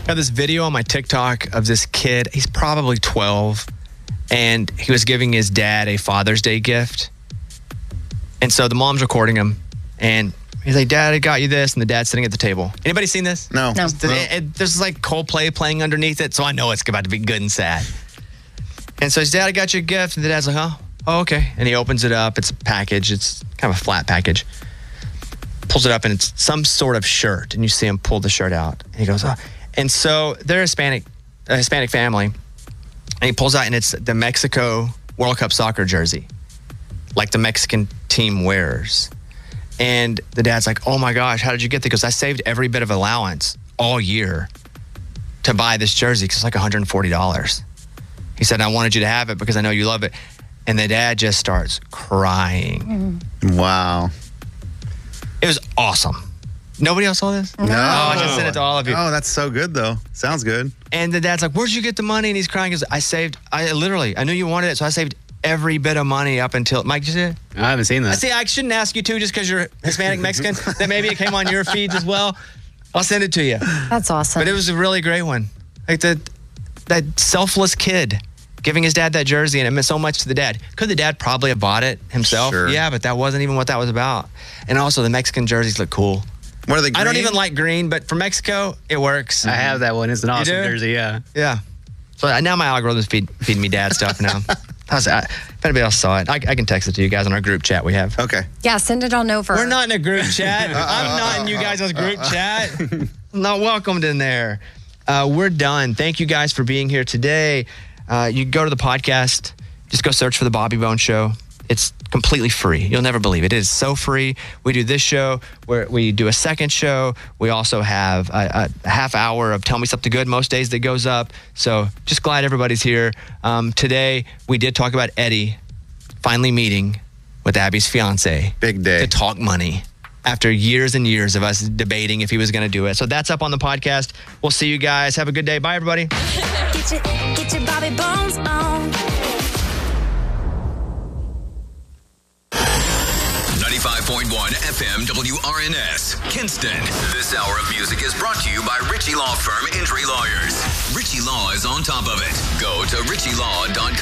got this video on my TikTok of this kid. He's probably 12, and he was giving his dad a Father's Day gift. And so the mom's recording him, and he's like, Dad, I got you this. And the dad's sitting at the table. Anybody seen this? No. There's like Coldplay playing underneath it, so I know it's about to be good and sad. And so his dad, I got you a gift. And the dad's like, oh, okay. And he opens it up. It's a package. It's kind of a flat package. Pulls it up, and it's some sort of shirt. And you see him pull the shirt out. And he goes, oh. And so they're a Hispanic family. And he pulls out, and it's the Mexico World Cup soccer jersey, like the Mexican team wears. And the dad's like, oh my gosh, how did you get that? Because I saved every bit of allowance all year to buy this jersey because it's like $140. He said, I wanted you to have it because I know you love it. And the dad just starts crying. Wow. It was awesome. Nobody else saw this? No. Oh, I just sent it to all of you. Oh, that's so good, though. Sounds good. And the dad's like, where'd you get the money? And he's crying because I knew you wanted it, so I saved every bit of money up until, Mike, did you see it? I haven't seen that. See, I shouldn't ask you to just because you're Hispanic Mexican. That maybe it came on your feeds as well. I'll send it to you. That's awesome. But it was a really great one. Like that selfless kid giving his dad that jersey, and it meant so much to the dad. Could the dad probably have bought it himself? Sure. Yeah, but that wasn't even what that was about. And also, the Mexican jerseys look cool. What are they, green? I don't even like green, but for Mexico, it works. I have that one. It's an awesome jersey, yeah. Yeah. So now my algorithm's feeding me dad stuff now. If anybody else saw it, I can text it to you guys on our group chat we have. Okay. Yeah, send it on over. We're not in a group chat. I'm not in you guys' group chat. I'm not welcomed in there. We're done. Thank you guys for being here today. You go to the podcast, just go search for The Bobby Bones Show. It's completely free. You'll never believe it. It is so free. We do this show, where we do a second show. We also have a half hour of Tell Me Something Good most days that goes up. So just glad everybody's here. Today, we did talk about Eddie finally meeting with Abby's fiance. Big day. To talk money after years and years of us debating if he was going to do it. So that's up on the podcast. We'll see you guys. Have a good day. Bye, everybody. Get your Bobby Bones on. 95.1 FM WRNS, Kinston. This hour of music is brought to you by Ritchie Law Firm Injury Lawyers. Ritchie Law is on top of it. Go to ritchielaw.com.